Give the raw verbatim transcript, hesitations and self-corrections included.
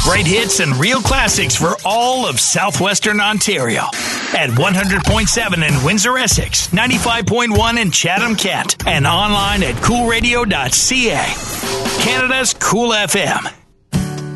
Great hits and real classics for all of southwestern Ontario. At one hundred point seven in Windsor, Essex, ninety-five point one in Chatham, Kent, and online at cool radio dot c a. Canada's Cool F M.